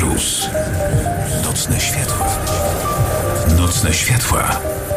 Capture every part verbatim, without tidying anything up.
Plus. Nocne światła. Nocne światła.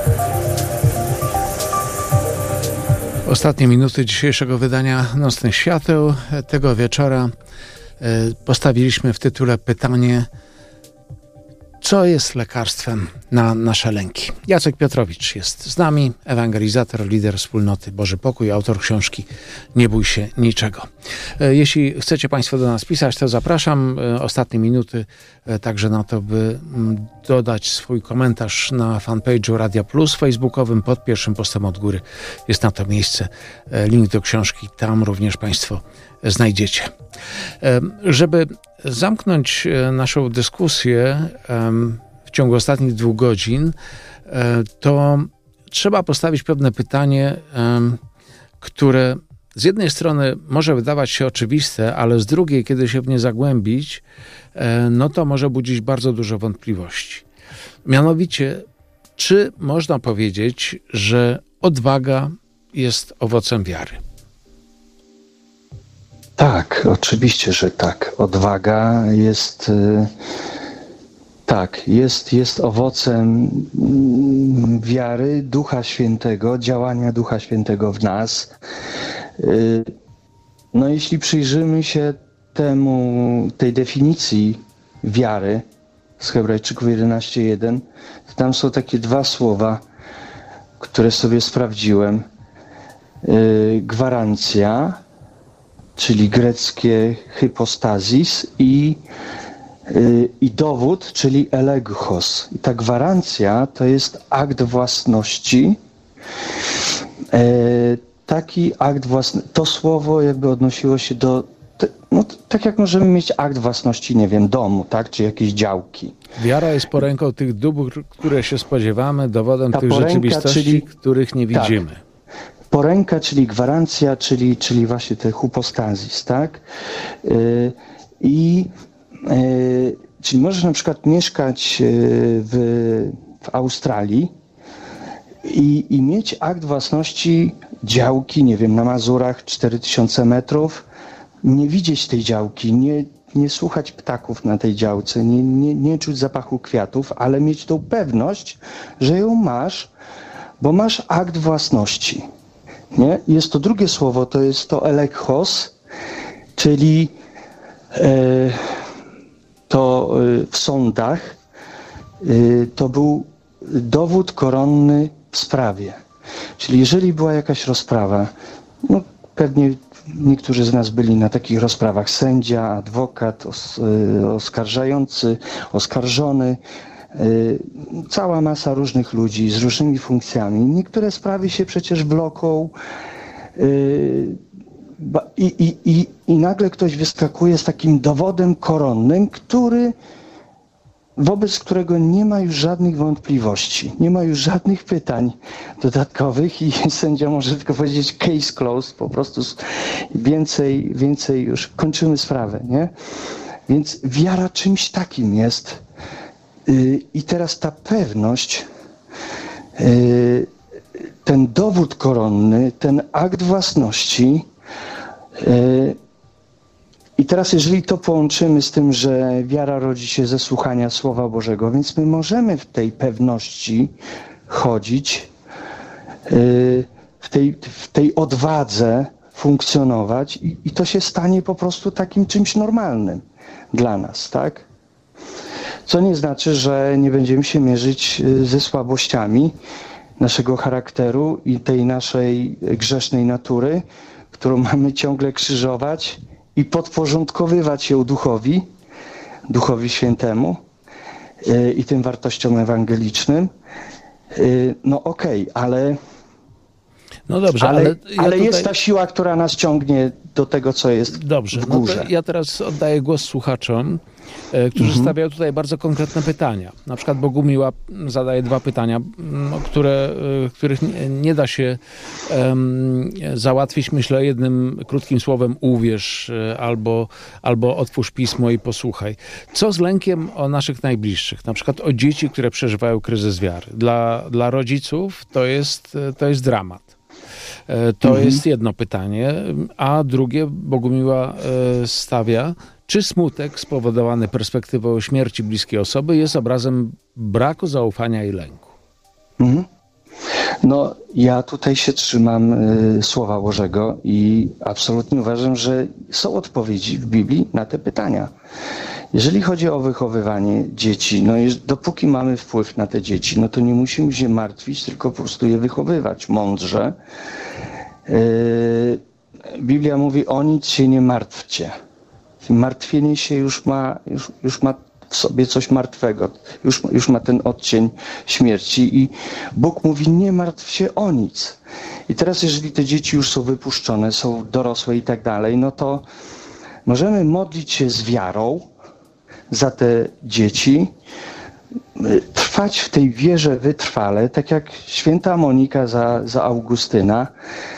Ostatnie minuty dzisiejszego wydania Nocnych Świateł. Tego wieczora postawiliśmy w tytule pytanie: co jest lekarstwem na nasze lęki? Jacek Piotrowicz jest z nami, ewangelizator, lider wspólnoty Boży Pokój, autor książki Nie bój się niczego. Jeśli chcecie Państwo do nas pisać, to zapraszam. Ostatnie minuty także na to, by dodać swój komentarz na fanpage'u Radia Plus facebookowym. Pod pierwszym postem od góry jest na to miejsce. Link do książki tam również Państwo znajdziecie. Żeby zamknąć naszą dyskusję w ciągu ostatnich dwóch godzin, to trzeba postawić pewne pytanie, które z jednej strony może wydawać się oczywiste, ale z drugiej, kiedy się w nie zagłębić, no to może budzić bardzo dużo wątpliwości. Mianowicie, czy można powiedzieć, że odwaga jest owocem wiary? Tak, oczywiście, że tak. Odwaga jest, tak, jest, jest owocem wiary Ducha Świętego, działania Ducha Świętego w nas. No jeśli przyjrzymy się temu, tej definicji wiary z Hebrajczyków jedenaście jeden, to tam są takie dwa słowa, które sobie sprawdziłem. Gwarancja, czyli greckie hypostazis i, yy, i dowód, czyli elegchos. I ta gwarancja to jest akt własności. Yy, taki akt własności, to słowo jakby odnosiło się do, te, no, tak jak możemy mieć akt własności, nie wiem, domu, tak, czy jakiejś działki. Wiara jest poręką tych dóbr, które się spodziewamy, dowodem ta tych poręka, rzeczywistości, czyli, których nie widzimy. Tak. Poręka, czyli gwarancja, czyli, czyli właśnie te hypostazis, tak? Yy, I yy, czyli możesz na przykład mieszkać w, w Australii i, i mieć akt własności działki, nie wiem, na Mazurach cztery tysiące metrów, nie widzieć tej działki, nie, nie słuchać ptaków na tej działce, nie, nie, nie czuć zapachu kwiatów, ale mieć tą pewność, że ją masz, bo masz akt własności. Nie? Jest to drugie słowo, to jest to elegchos, czyli e, to e, w sądach e, to był dowód koronny w sprawie. Czyli jeżeli była jakaś rozprawa, no pewnie niektórzy z nas byli na takich rozprawach, sędzia, adwokat, os, e, oskarżający, oskarżony, cała masa różnych ludzi z różnymi funkcjami. Niektóre sprawy się przecież wloką i, i, i, i nagle ktoś wyskakuje z takim dowodem koronnym, który, wobec którego nie ma już żadnych wątpliwości, nie ma już żadnych pytań dodatkowych i sędzia może tylko powiedzieć case closed, po prostu więcej, więcej już kończymy sprawę, nie? Więc wiara czymś takim jest. I teraz ta pewność, ten dowód koronny, ten akt własności. I teraz jeżeli to połączymy z tym, że wiara rodzi się ze słuchania Słowa Bożego, więc my możemy w tej pewności chodzić, w tej, w tej odwadze funkcjonować i, i to się stanie po prostu takim czymś normalnym dla nas, tak? Co nie znaczy, że nie będziemy się mierzyć ze słabościami naszego charakteru i tej naszej grzesznej natury, którą mamy ciągle krzyżować i podporządkowywać ją Duchowi, Duchowi Świętemu i tym wartościom ewangelicznym. No okej, okay, ale, no dobrze, ale, ale, ja ale tutaj... jest ta siła, która nas ciągnie do tego, co jest dobrze, w górze. No to ja teraz oddaję głos słuchaczom, którzy mhm. stawiają tutaj bardzo konkretne pytania. Na przykład Bogumiła zadaje dwa pytania, no, które, których nie, nie da się um, załatwić, myślę, jednym krótkim słowem uwierz albo, albo otwórz pismo i posłuchaj. Co z lękiem o naszych najbliższych? Na przykład o dzieci, które przeżywają kryzys wiary. Dla, dla rodziców to jest, to jest dramat. To mhm. jest jedno pytanie, a drugie Bogumiła stawia, Czy smutek spowodowany perspektywą śmierci bliskiej osoby jest obrazem braku zaufania i lęku? Mhm. No, ja tutaj się trzymam y, Słowa Bożego i absolutnie uważam, że są odpowiedzi w Biblii na te pytania. Jeżeli chodzi o wychowywanie dzieci, no dopóki mamy wpływ na te dzieci, no to nie musimy się martwić, tylko po prostu je wychowywać mądrze. Y, Biblia mówi, o nic się nie martwcie. Martwienie się już ma, już, już ma w sobie coś martwego, już, już ma ten odcień śmierci i Bóg mówi, nie martw się o nic. I teraz jeżeli te dzieci już są wypuszczone, są dorosłe i tak dalej, no to możemy modlić się z wiarą za te dzieci, trwać w tej wierze wytrwale, tak jak święta Monika za, za Augustyna.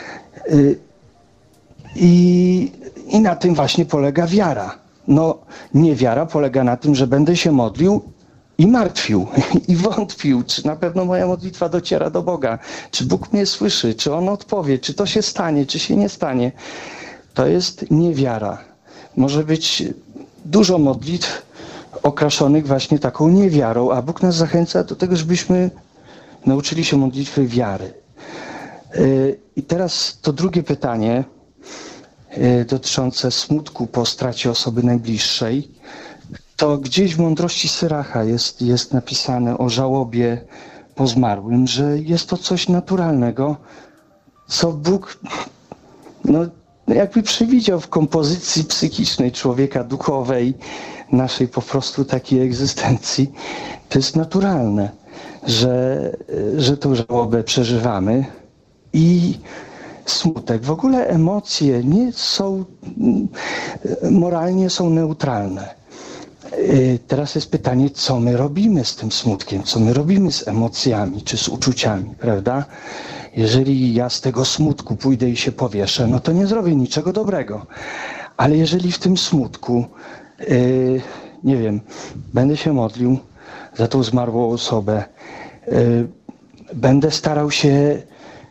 I, I na tym właśnie polega wiara. No, niewiara polega na tym, że będę się modlił i martwił, i wątpił, czy na pewno moja modlitwa dociera do Boga, czy Bóg mnie słyszy, czy On odpowie, czy to się stanie, czy się nie stanie. To jest niewiara. Może być dużo modlitw okraszonych właśnie taką niewiarą, a Bóg nas zachęca do tego, żebyśmy nauczyli się modlitwy wiary. I teraz to drugie pytanie dotyczące smutku po stracie osoby najbliższej, to gdzieś w mądrości Syracha jest, jest napisane o żałobie po zmarłym, że jest to coś naturalnego, co Bóg no, jakby przewidział w kompozycji psychicznej człowieka, duchowej, naszej po prostu takiej egzystencji. To jest naturalne, że, że tą żałobę przeżywamy i smutek. W ogóle emocje nie są, moralnie są neutralne. Teraz jest pytanie, co my robimy z tym smutkiem, co my robimy z emocjami, czy z uczuciami, prawda? Jeżeli ja z tego smutku pójdę i się powieszę, no to nie zrobię niczego dobrego. Ale jeżeli w tym smutku, yy, nie wiem, będę się modlił za tą zmarłą osobę, yy, będę starał się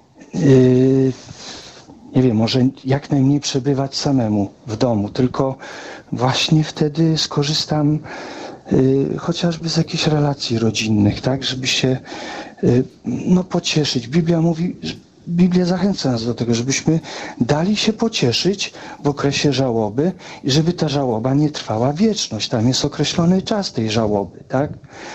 yy, nie wiem, może jak najmniej przebywać samemu w domu, tylko właśnie wtedy skorzystam y, chociażby z jakichś relacji rodzinnych, tak, żeby się y, no, pocieszyć. Biblia mówi, Biblia zachęca nas do tego, żebyśmy dali się pocieszyć w okresie żałoby i żeby ta żałoba nie trwała wieczność. Tam jest określony czas tej żałoby, tak?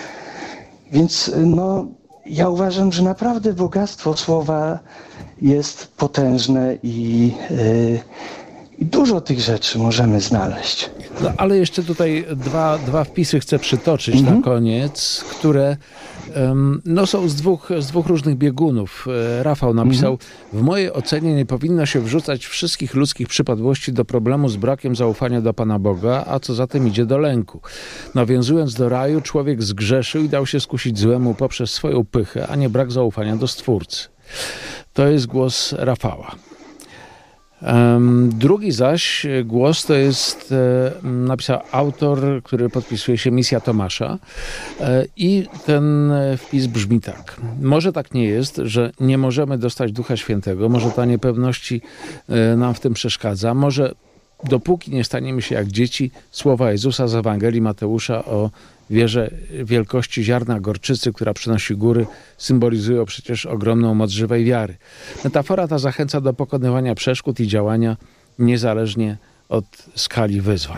Więc no, ja uważam, że naprawdę bogactwo słowa jest potężne i, yy, i dużo tych rzeczy możemy znaleźć. No, ale jeszcze tutaj dwa, dwa wpisy chcę przytoczyć Mhm. na koniec, które um, no, są z dwóch, z dwóch różnych biegunów. Rafał napisał, mhm. w mojej ocenie nie powinno się wrzucać wszystkich ludzkich przypadłości do problemu z brakiem zaufania do Pana Boga, a co za tym idzie do lęku. Nawiązując do raju, człowiek zgrzeszył i dał się skusić złemu poprzez swoją pychę, a nie brak zaufania do Stwórcy. To jest głos Rafała. Um, drugi zaś głos to jest, e, napisał autor, który podpisuje się Misja Tomasza e, i ten wpis brzmi tak. Może tak nie jest, że nie możemy dostać Ducha Świętego, może ta niepewności e, nam w tym przeszkadza, może dopóki nie staniemy się jak dzieci, słowa Jezusa z Ewangelii Mateusza o wierze wielkości ziarna gorczycy, która przynosi góry, symbolizują przecież ogromną moc żywej wiary. Metafora ta zachęca do pokonywania przeszkód i działania niezależnie od skali wyzwań.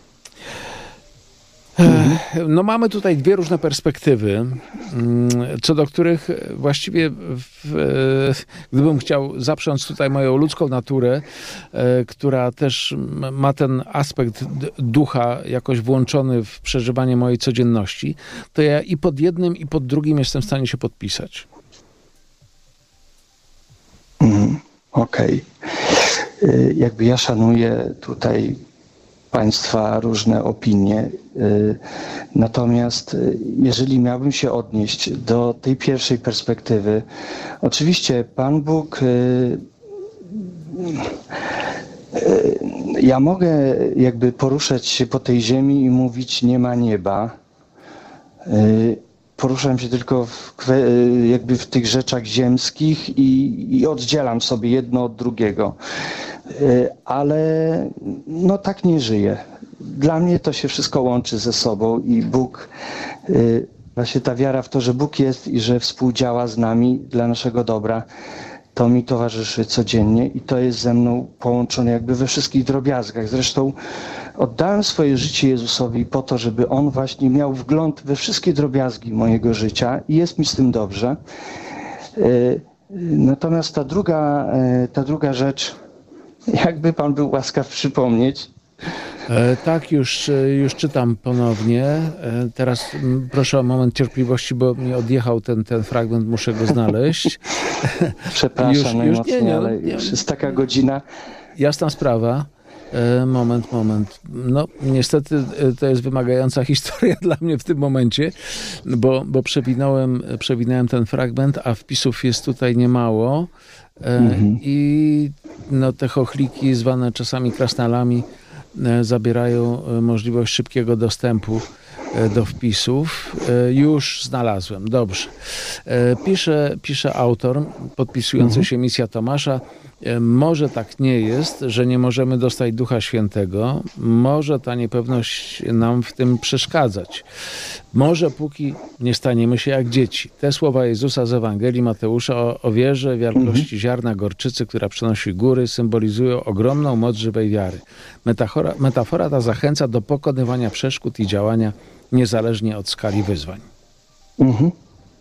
No mamy tutaj dwie różne perspektywy, co do których właściwie w, gdybym chciał zaprząc tutaj moją ludzką naturę, która też ma ten aspekt ducha jakoś włączony w przeżywanie mojej codzienności, to ja i pod jednym, i pod drugim jestem w stanie się podpisać. Mm, Okej. Okay. Jakby ja szanuję tutaj Państwa różne opinie. Natomiast jeżeli miałbym się odnieść do tej pierwszej perspektywy, oczywiście Pan Bóg, ja mogę jakby poruszać się po tej ziemi i mówić nie ma nieba. Poruszam się tylko w, jakby w tych rzeczach ziemskich i, i oddzielam sobie jedno od drugiego. Ale no tak nie żyję. dla mnie to się wszystko łączy ze sobą i Bóg, właśnie ta wiara w to, że Bóg jest i że współdziała z nami dla naszego dobra, to mi towarzyszy codziennie i to jest ze mną połączone jakby we wszystkich drobiazgach. Zresztą oddałem swoje życie Jezusowi po to, żeby On właśnie miał wgląd we wszystkie drobiazgi mojego życia i jest mi z tym dobrze. Natomiast ta druga, ta druga rzecz, jakby Pan był łaskaw przypomnieć. E, tak, już, już czytam ponownie. E, teraz m, proszę o moment cierpliwości, bo mi odjechał ten, ten fragment, muszę go znaleźć. Przepraszam już, najmocniej, już nie, nie, ale nie, już jest taka godzina. Jasna sprawa. E, moment, moment. No niestety e, to jest wymagająca historia dla mnie w tym momencie, bo, bo przewinąłem, przewinąłem ten fragment, a wpisów jest tutaj niemało. E, mhm. I no, te chochliki zwane czasami krasnalami zabierają możliwość szybkiego dostępu do wpisów. Już znalazłem. Dobrze. Pisze, pisze autor, podpisujący mhm. się Misja Tomasza. Może tak nie jest, że nie możemy dostać Ducha Świętego. Może ta niepewność nam w tym przeszkadzać. Może póki nie staniemy się jak dzieci. Te słowa Jezusa z Ewangelii Mateusza o, o wierze, wielkości mhm. ziarna gorczycy, która przynosi góry, symbolizują ogromną moc żywej wiary. Metafora, metafora ta zachęca do pokonywania przeszkód i działania niezależnie od skali wyzwań. Mhm.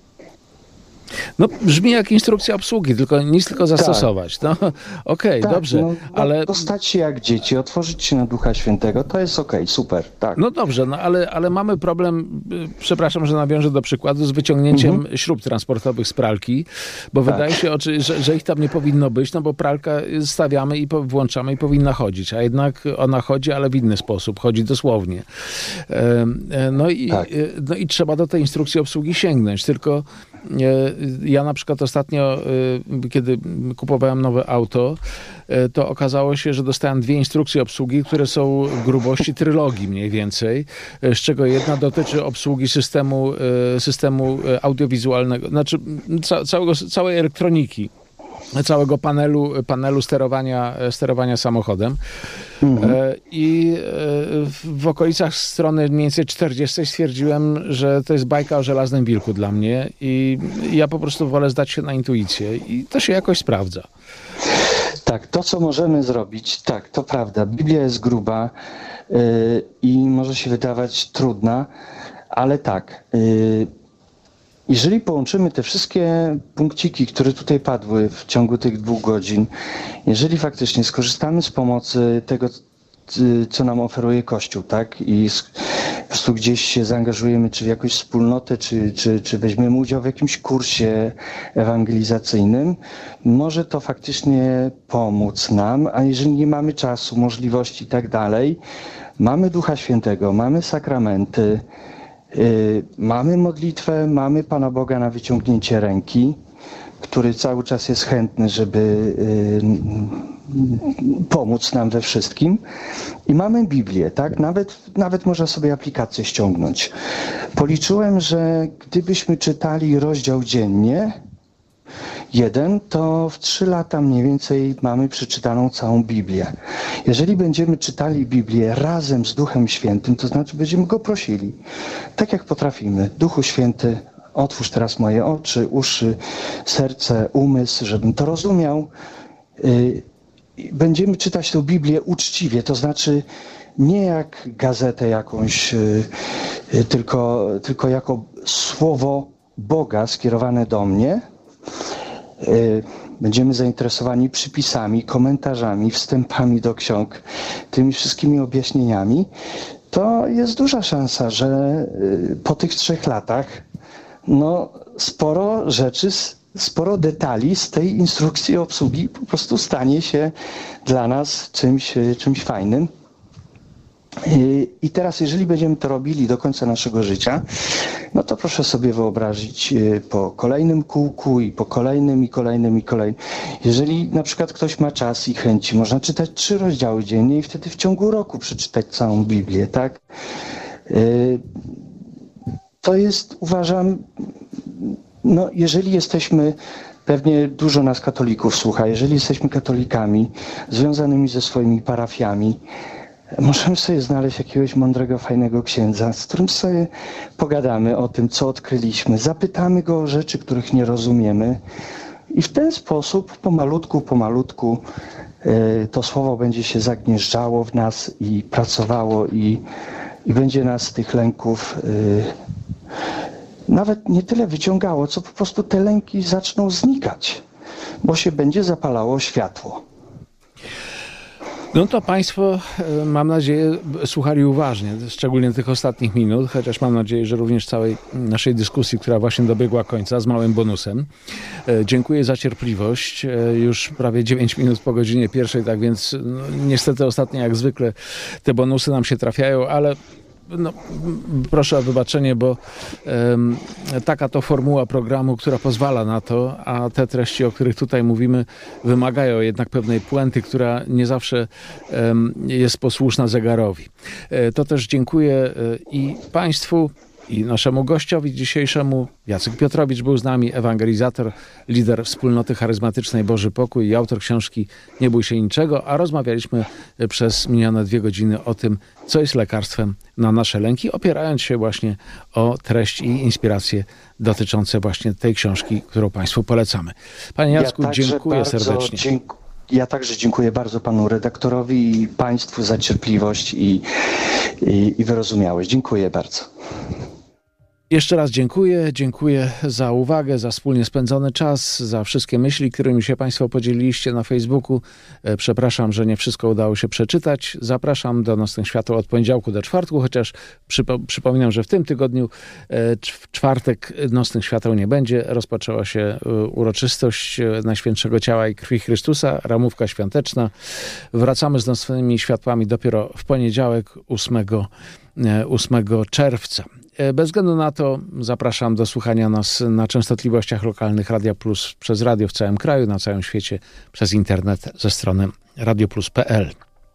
No brzmi jak instrukcja obsługi, tylko nic tylko zastosować. Tak. No okej, okay, tak, dobrze, no, ale... Postać się jak dzieci, otworzyć się na Ducha Świętego, to jest okej, okay, super, tak. No dobrze, no ale, ale mamy problem, przepraszam, że nawiążę do przykładu, z wyciągnięciem mhm. śrub transportowych z pralki, bo tak. wydaje się, że, że ich tam nie powinno być, no bo pralka stawiamy i włączamy i powinna chodzić, a jednak ona chodzi, ale w inny sposób, chodzi dosłownie. No i, tak. no i trzeba do tej instrukcji obsługi sięgnąć, tylko ja na przykład ostatnio, kiedy kupowałem nowe auto, to okazało się, że dostałem dwie instrukcje obsługi, które są grubości trylogii mniej więcej, z czego jedna dotyczy obsługi systemu, systemu audiowizualnego, znaczy całego, całej elektroniki, całego panelu, panelu sterowania, sterowania samochodem. Mhm. I w okolicach strony mniej więcej czterdziestej stwierdziłem, że to jest bajka o żelaznym wilku dla mnie i ja po prostu wolę zdać się na intuicję i to się jakoś sprawdza. Tak, to co możemy zrobić, tak, to prawda, Biblia jest gruba yy, i może się wydawać trudna, ale tak, yy, jeżeli połączymy te wszystkie punkciki, które tutaj padły w ciągu tych dwóch godzin, jeżeli faktycznie skorzystamy z pomocy tego, co nam oferuje Kościół, tak, i po prostu gdzieś się zaangażujemy, czy w jakąś wspólnotę, czy, czy, czy weźmiemy udział w jakimś kursie ewangelizacyjnym, może to faktycznie pomóc nam, a jeżeli nie mamy czasu, możliwości i tak dalej, mamy Ducha Świętego, mamy sakramenty, Yy, mamy modlitwę, mamy Pana Boga na wyciągnięcie ręki, który cały czas jest chętny, żeby yy, pomóc nam we wszystkim. I mamy Biblię, tak? Nawet, nawet można sobie aplikację ściągnąć. Policzyłem, że gdybyśmy czytali rozdział dziennie, jeden, to w trzy lata mniej więcej mamy przeczytaną całą Biblię. Jeżeli będziemy czytali Biblię razem z Duchem Świętym, to znaczy będziemy Go prosili, tak jak potrafimy. Duchu Święty, otwórz teraz moje oczy, uszy, serce, umysł, żebym to rozumiał. Będziemy czytać tę Biblię uczciwie, to znaczy nie jak gazetę jakąś, tylko, tylko jako słowo Boga skierowane do mnie. Będziemy zainteresowani przypisami, komentarzami, wstępami do ksiąg, tymi wszystkimi objaśnieniami, to jest duża szansa, że po tych trzech latach no, sporo rzeczy, sporo detali z tej instrukcji obsługi po prostu stanie się dla nas czymś, czymś fajnym. I teraz, jeżeli będziemy to robili do końca naszego życia, no to proszę sobie wyobrazić po kolejnym kółku i po kolejnym i kolejnym i kolejnym. Jeżeli na przykład ktoś ma czas i chęci, można czytać trzy rozdziały dziennie i wtedy w ciągu roku przeczytać całą Biblię, tak? To jest, uważam, no jeżeli jesteśmy, pewnie dużo nas katolików słucha, jeżeli jesteśmy katolikami związanymi ze swoimi parafiami, możemy sobie znaleźć jakiegoś mądrego, fajnego księdza, z którym sobie pogadamy o tym, co odkryliśmy, zapytamy go o rzeczy, których nie rozumiemy i w ten sposób pomalutku, pomalutku to słowo będzie się zagnieżdżało w nas i pracowało i, i będzie nas z tych lęków nawet nie tyle wyciągało, co po prostu te lęki zaczną znikać, bo się będzie zapalało światło. No to Państwo, mam nadzieję, słuchali uważnie, szczególnie tych ostatnich minut, chociaż mam nadzieję, że również całej naszej dyskusji, która właśnie dobiegła końca, z małym bonusem. Dziękuję za cierpliwość. Już prawie dziewięć minut po godzinie pierwszej, tak więc no, niestety ostatnio jak zwykle te bonusy nam się trafiają, ale no, proszę o wybaczenie, bo um, taka to formuła programu, która pozwala na to, a te treści, o których tutaj mówimy, wymagają jednak pewnej puenty, która nie zawsze um, jest posłuszna zegarowi. E, to też dziękuję e, i Państwu, i naszemu gościowi dzisiejszemu. Jacek Piotrowicz był z nami, ewangelizator, lider wspólnoty charyzmatycznej Boży Pokój i autor książki Nie bój się niczego, a rozmawialiśmy przez minione dwie godziny o tym, co jest lekarstwem na nasze lęki, opierając się właśnie o treść i inspiracje dotyczące właśnie tej książki, którą Państwu polecamy. Panie Jacku, ja dziękuję serdecznie. Dziękuję. Ja także dziękuję bardzo panu redaktorowi i państwu za cierpliwość i, i, i wyrozumiałość. Dziękuję bardzo. Jeszcze raz dziękuję. Dziękuję za uwagę, za wspólnie spędzony czas, za wszystkie myśli, którymi się Państwo podzieliliście na Facebooku. Przepraszam, że nie wszystko udało się przeczytać. Zapraszam do Nocnych Świateł od poniedziałku do czwartku, chociaż przypo, przypominam, że w tym tygodniu w czwartek Nocnych Świateł nie będzie. Rozpoczęła się uroczystość Najświętszego Ciała i Krwi Chrystusa, ramówka świąteczna. Wracamy z Nocnymi Światłami dopiero w poniedziałek, ósmego czerwca. Bez względu na to zapraszam do słuchania nas na częstotliwościach lokalnych Radia Plus przez radio w całym kraju, na całym świecie przez internet ze strony radioplus kropka p l.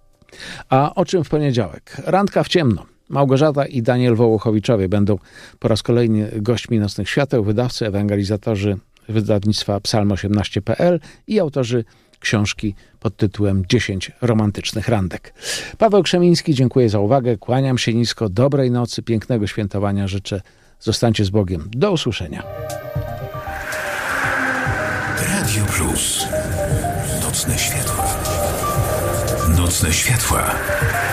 A o czym w poniedziałek? Randka w ciemno. Małgorzata i Daniel Wołochowiczowie będą po raz kolejny gośćmi Nocnych Świateł, wydawcy, ewangelizatorzy wydawnictwa psalm osiemnaście kropka p l i autorzy książki pod tytułem dziesięć romantycznych randek. Paweł Krzemiński, dziękuję za uwagę, kłaniam się nisko, dobrej nocy, pięknego świętowania życzę. Zostańcie z Bogiem. Do usłyszenia. Radio Plus. Nocne światła. Nocne światła.